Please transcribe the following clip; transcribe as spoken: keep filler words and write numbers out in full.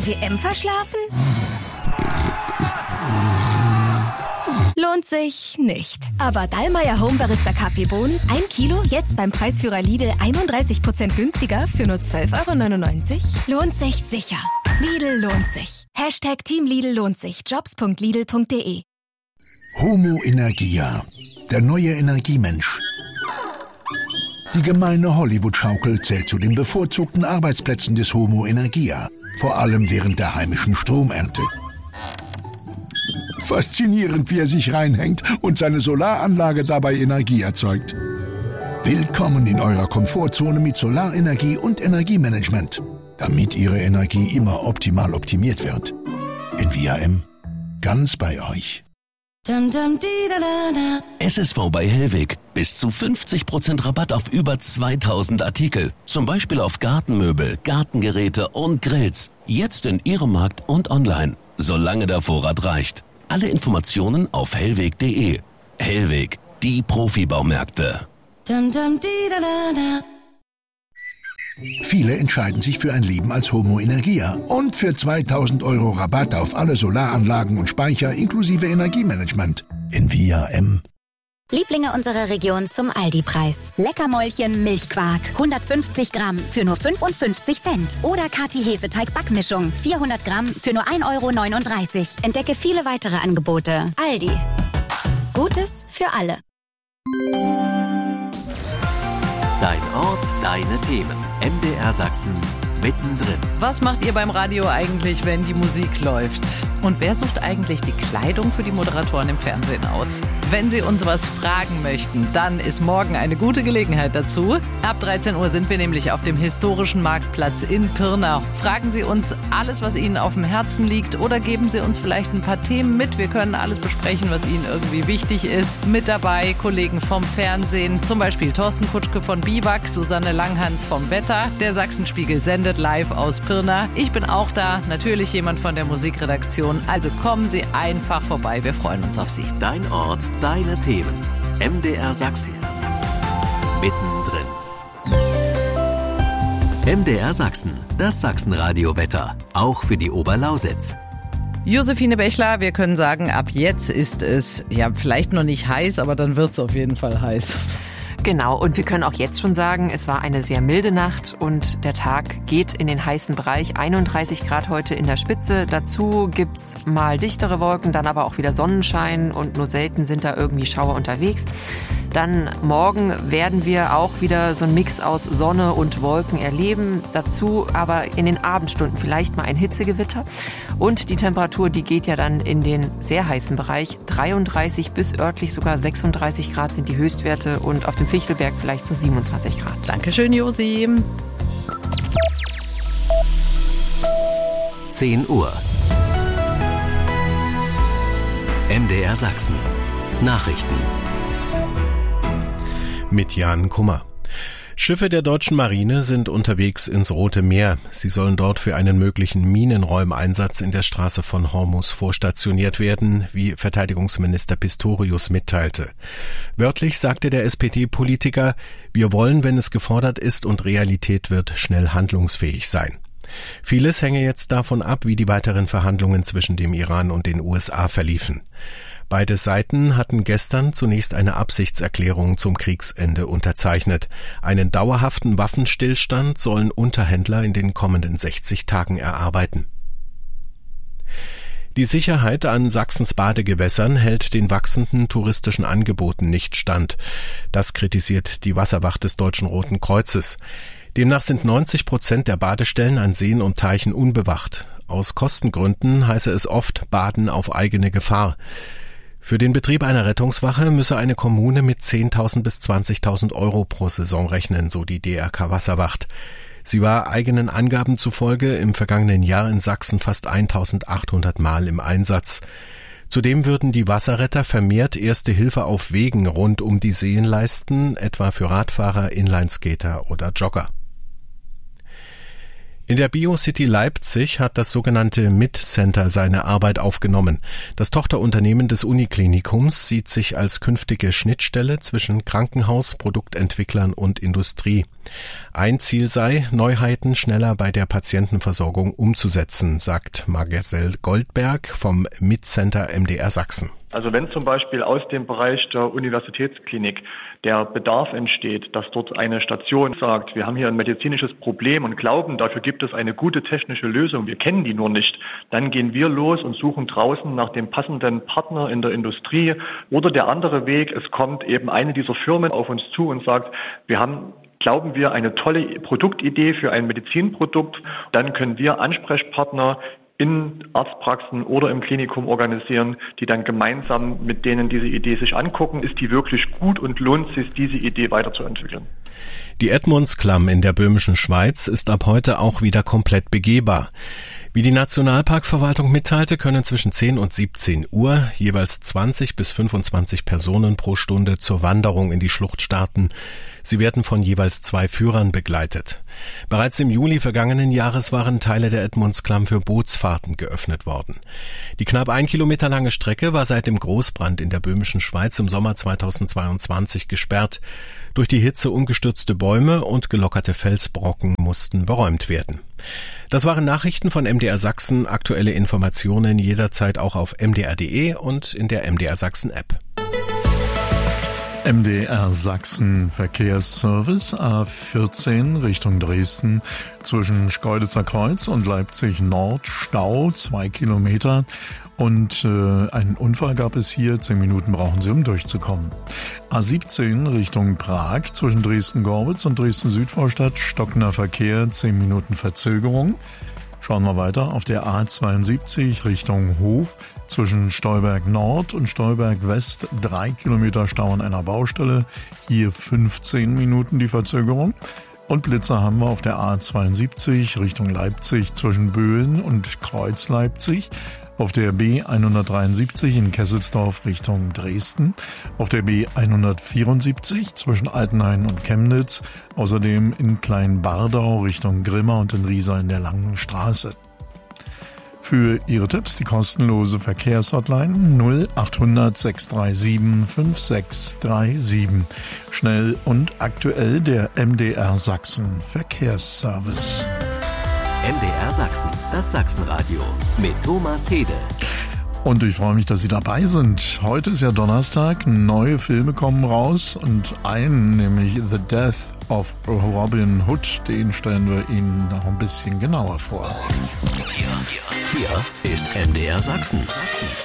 Die W M verschlafen? Lohnt sich nicht. Aber Dallmayr Home Barista Kaffeebohnen, ein Kilo, jetzt beim Preisführer Lidl einunddreißig Prozent günstiger für nur zwölf Euro neunundneunzig. Lohnt sich sicher. Lidl lohnt sich. Hashtag Team Lidl lohnt sich. Jobs punkt lidl punkt de. Homo Energia, der neue Energiemensch. Die gemeine Hollywood-Schaukel zählt zu den bevorzugten Arbeitsplätzen des Homo Energia, vor allem während der heimischen Stromernte. Faszinierend, wie er sich reinhängt und seine Solaranlage dabei Energie erzeugt. Willkommen in eurer Komfortzone mit Solarenergie und Energiemanagement, damit Ihre Energie immer optimal optimiert wird. In V R M, ganz bei euch. S S V bei Hellweg. Bis zu fünfzig Prozent Rabatt auf über zweitausend Artikel. Zum Beispiel auf Gartenmöbel, Gartengeräte und Grills. Jetzt in Ihrem Markt und online. Solange der Vorrat reicht. Alle Informationen auf hellweg punkt de. Hellweg, die Profibaumärkte. Viele entscheiden sich für ein Leben als Homo Energia und für zweitausend Euro Rabatt auf alle Solaranlagen und Speicher inklusive Energiemanagement in V R M. Lieblinge unserer Region zum Aldi-Preis. Leckermäulchen Milchquark, hundertfünfzig Gramm für nur fünfundfünfzig Cent. Oder Kati Hefeteig-Backmischung, vierhundert Gramm für nur ein Euro neununddreißig. Entdecke viele weitere Angebote. Aldi. Gutes für alle. Dein Ort, deine Themen. M D R Sachsen mittendrin. Was macht ihr beim Radio eigentlich, wenn die Musik läuft? Und wer sucht eigentlich die Kleidung für die Moderatoren im Fernsehen aus? Wenn Sie uns was fragen möchten, dann ist morgen eine gute Gelegenheit dazu. Ab dreizehn Uhr sind wir nämlich auf dem historischen Marktplatz in Pirna. Fragen Sie uns alles, was Ihnen auf dem Herzen liegt, oder geben Sie uns vielleicht ein paar Themen mit. Wir können alles besprechen, was Ihnen irgendwie wichtig ist. Mit dabei Kollegen vom Fernsehen, zum Beispiel Thorsten Kutschke von Biwak, Susanne Langhans vom Wetter. Der Sachsenspiegel sendet live aus Pirna. Ich bin auch da, natürlich jemand von der Musikredaktion. Also kommen Sie einfach vorbei, wir freuen uns auf Sie. Dein Ort, deine Themen. M D R Sachsen. Mittendrin. M D R Sachsen, das Sachsenradio-Wetter. Auch für die Oberlausitz. Josephine Bechler, wir können sagen, ab jetzt ist es, ja, vielleicht noch nicht heiß, aber dann wird es auf jeden Fall heiß. Genau, und wir können auch jetzt schon sagen, es war eine sehr milde Nacht und der Tag geht in den heißen Bereich. einunddreißig Grad heute in der Spitze. Dazu gibt's mal dichtere Wolken, dann aber auch wieder Sonnenschein und nur selten sind da irgendwie Schauer unterwegs. Dann morgen werden wir auch wieder so einen Mix aus Sonne und Wolken erleben. Dazu aber in den Abendstunden vielleicht mal ein Hitzegewitter. Und die Temperatur, die geht ja dann in den sehr heißen Bereich. dreiunddreißig bis örtlich sogar sechsunddreißig Grad sind die Höchstwerte und auf dem Fichtelberg vielleicht so siebenundzwanzig Grad. Dankeschön, Josi. zehn Uhr. M D R Sachsen. Nachrichten. Mit Jan Kummer. Schiffe der deutschen Marine sind unterwegs ins Rote Meer. Sie sollen dort für einen möglichen Minenräumeinsatz in der Straße von Hormuz vorstationiert werden, wie Verteidigungsminister Pistorius mitteilte. Wörtlich sagte der S P D-Politiker, wir wollen, wenn es gefordert ist und Realität wird, schnell handlungsfähig sein. Vieles hänge jetzt davon ab, wie die weiteren Verhandlungen zwischen dem Iran und den U S A verliefen. Beide Seiten hatten gestern zunächst eine Absichtserklärung zum Kriegsende unterzeichnet. Einen dauerhaften Waffenstillstand sollen Unterhändler in den kommenden sechzig Tagen erarbeiten. Die Sicherheit an Sachsens Badegewässern hält den wachsenden touristischen Angeboten nicht stand. Das kritisiert die Wasserwacht des Deutschen Roten Kreuzes. Demnach sind neunzig Prozent der Badestellen an Seen und Teichen unbewacht. Aus Kostengründen heiße es oft Baden auf eigene Gefahr. Für den Betrieb einer Rettungswache müsse eine Kommune mit zehntausend bis zwanzigtausend Euro pro Saison rechnen, so die D R K Wasserwacht. Sie war eigenen Angaben zufolge im vergangenen Jahr in Sachsen fast eintausendachthundert Mal im Einsatz. Zudem würden die Wasserretter vermehrt Erste Hilfe auf Wegen rund um die Seen leisten, etwa für Radfahrer, Inlineskater oder Jogger. In der BioCity Leipzig hat das sogenannte M I T-Center seine Arbeit aufgenommen. Das Tochterunternehmen des Uniklinikums sieht sich als künftige Schnittstelle zwischen Krankenhaus, Produktentwicklern und Industrie. Ein Ziel sei, Neuheiten schneller bei der Patientenversorgung umzusetzen, sagt Marcel Goldberg vom M I T-Center M D R Sachsen. Also wenn zum Beispiel aus dem Bereich der Universitätsklinik der Bedarf entsteht, dass dort eine Station sagt, wir haben hier ein medizinisches Problem und glauben, dafür gibt es eine gute technische Lösung, wir kennen die nur nicht, dann gehen wir los und suchen draußen nach dem passenden Partner in der Industrie. Oder der andere Weg, es kommt eben eine dieser Firmen auf uns zu und sagt, wir haben glauben wir, eine tolle Produktidee für ein Medizinprodukt, dann können wir Ansprechpartner in Arztpraxen oder im Klinikum organisieren, die dann gemeinsam mit denen diese Idee sich angucken, ist die wirklich gut und lohnt sich, diese Idee weiterzuentwickeln. Die Edmundsklamm in der Böhmischen Schweiz ist ab heute auch wieder komplett begehbar. Wie die Nationalparkverwaltung mitteilte, können zwischen zehn und siebzehn Uhr jeweils zwanzig bis fünfundzwanzig Personen pro Stunde zur Wanderung in die Schlucht starten. Sie werden von jeweils zwei Führern begleitet. Bereits im Juli vergangenen Jahres waren Teile der Edmundsklamm für Bootsfahrten geöffnet worden. Die knapp ein Kilometer lange Strecke war seit dem Großbrand in der Böhmischen Schweiz im Sommer zweitausendzweiundzwanzig gesperrt. Durch die Hitze umgestürzte Bäume und gelockerte Felsbrocken mussten beräumt werden. Das waren Nachrichten von M D R Sachsen. Aktuelle Informationen jederzeit auch auf m d r punkt d e und in der M D R Sachsen App. M D R Sachsen Verkehrsservice A vierzehn Richtung Dresden zwischen Schkeuditzer Kreuz und Leipzig Nord Stau, zwei Kilometer. Und äh, einen Unfall gab es hier, zehn Minuten brauchen Sie, um durchzukommen. A siebzehn Richtung Prag zwischen Dresden-Gorbitz und Dresden-Südvorstadt, stockender Verkehr, zehn Minuten Verzögerung. Schauen wir weiter auf der A zweiundsiebzig Richtung Hof zwischen Stolberg Nord und Stolberg West, drei Kilometer Stau an einer Baustelle, hier fünfzehn Minuten die Verzögerung. Und Blitzer haben wir auf der A zweiundsiebzig Richtung Leipzig zwischen Böhlen und Kreuz Leipzig. Auf der B hundertdreiundsiebzig in Kesselsdorf Richtung Dresden, auf der B hundertvierundsiebzig zwischen Altenhain und Chemnitz, außerdem in Kleinbardau Richtung Grimma und in Riesa in der Langen Straße. Für Ihre Tipps die kostenlose Verkehrshotline null achthundert sechs drei sieben fünf sechs drei sieben. Schnell und aktuell der M D R Sachsen Verkehrsservice. M D R Sachsen, das Sachsenradio mit Thomas Hede. Und ich freue mich, dass Sie dabei sind. Heute ist ja Donnerstag, neue Filme kommen raus und einen, nämlich The Death of Robin Hood, den stellen wir Ihnen noch ein bisschen genauer vor. Hier, hier, hier ist M D R Sachsen.